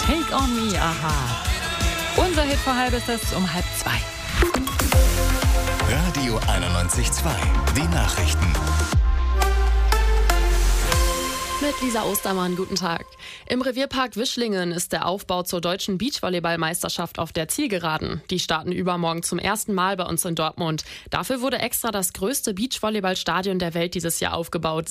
Take on Me, aha. Unser Hit vor halb ist es um 1:30. Radio 91.2, die Nachrichten. Mit Lisa Ostermann, guten Tag. Im Revierpark Wischlingen ist der Aufbau zur deutschen Beachvolleyball-Meisterschaft auf der Zielgeraden. Die starten übermorgen zum ersten Mal bei uns in Dortmund. Dafür wurde extra das größte Beachvolleyball-Stadion der Welt dieses Jahr aufgebaut.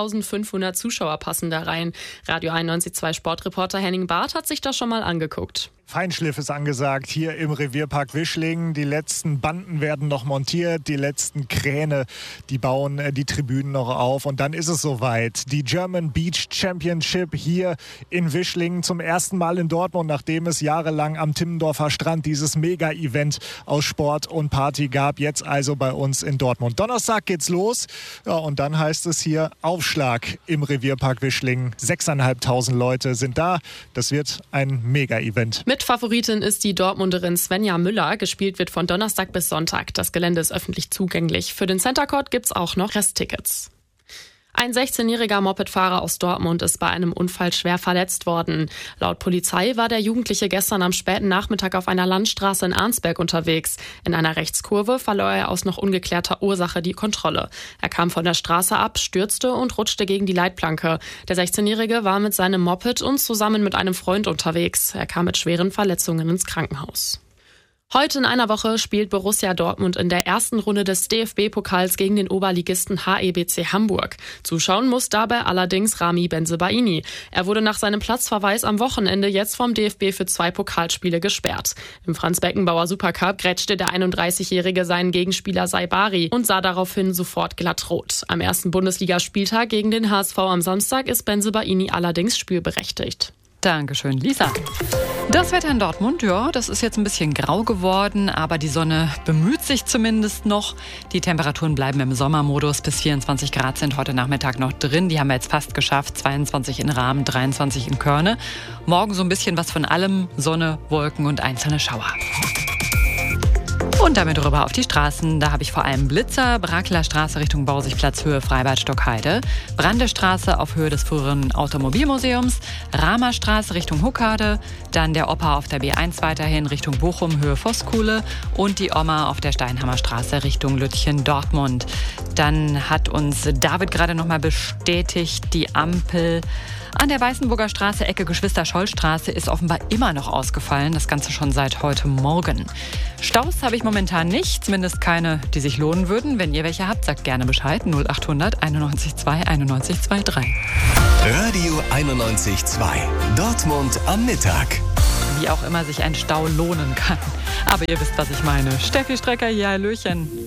6.500 Zuschauer passen da rein. Radio 91.2 Sportreporter Henning Barth hat sich das schon mal angeguckt. Feinschliff ist angesagt hier im Revierpark Wischlingen. Die letzten Banden werden noch montiert, die letzten Kräne, die bauen die Tribünen noch auf. Und dann ist es soweit. Die German Beach Championship hier in Wischlingen zum ersten Mal in Dortmund, nachdem es jahrelang am Timmendorfer Strand dieses Mega-Event aus Sport und Party gab. Jetzt also bei uns in Dortmund. Donnerstag geht's los. Ja, und dann heißt es hier Aufschlag im Revierpark Wischlingen. 6.500 Leute sind da. Das wird ein Mega-Event. Mitfavoritin ist die Dortmunderin Svenja Müller. Gespielt wird von Donnerstag bis Sonntag. Das Gelände ist öffentlich zugänglich. Für den Center Court gibt's auch noch Resttickets. Ein 16-jähriger Mopedfahrer aus Dortmund ist bei einem Unfall schwer verletzt worden. Laut Polizei war der Jugendliche gestern am späten Nachmittag auf einer Landstraße in Arnsberg unterwegs. In einer Rechtskurve verlor er aus noch ungeklärter Ursache die Kontrolle. Er kam von der Straße ab, stürzte und rutschte gegen die Leitplanke. Der 16-Jährige war mit seinem Moped und zusammen mit einem Freund unterwegs. Er kam mit schweren Verletzungen ins Krankenhaus. Heute in einer Woche spielt Borussia Dortmund in der ersten Runde des DFB-Pokals gegen den Oberligisten HEBC Hamburg. Zuschauen muss dabei allerdings Rami Bensebaini. Er wurde nach seinem Platzverweis am Wochenende jetzt vom DFB für 2 Pokalspiele gesperrt. Im Franz-Beckenbauer Supercup grätschte der 31-Jährige seinen Gegenspieler Saibari und sah daraufhin sofort glatt rot. Am ersten Bundesligaspieltag gegen den HSV am Samstag ist Bensebaini allerdings spielberechtigt. Dankeschön, Lisa. Das Wetter in Dortmund, ja, das ist jetzt ein bisschen grau geworden, aber die Sonne bemüht sich zumindest noch. Die Temperaturen bleiben im Sommermodus. Bis 24 Grad sind heute Nachmittag noch drin. Die haben wir jetzt fast geschafft. 22 in Rahmen, 23 in Körne. Morgen so ein bisschen was von allem. Sonne, Wolken und einzelne Schauer. Und damit rüber auf die Straßen. Da habe ich vor allem Blitzer, Brakeler Straße Richtung Bausigplatz, Höhe Freibad-Stockheide, Brandestraße auf Höhe des früheren Automobilmuseums, Rahmerstraße Richtung Huckade, dann der Opa auf der B1 weiterhin Richtung Bochum, Höhe Voskuhle und die Oma auf der Steinhammerstraße Richtung Lütchen-Dortmund. Dann hat uns David gerade nochmal bestätigt, die Ampel an der Weißenburger Straße, Ecke Geschwister-Scholl-Straße, ist offenbar immer noch ausgefallen. Das Ganze schon seit heute Morgen. Staus habe ich momentan nicht, zumindest keine, die sich lohnen würden. Wenn ihr welche habt, sagt gerne Bescheid. 0800 91 2 91 23. Radio 91.2, Dortmund am Mittag. Wie auch immer sich ein Stau lohnen kann. Aber ihr wisst, was ich meine. Steffi Strecker hier, hallöchen.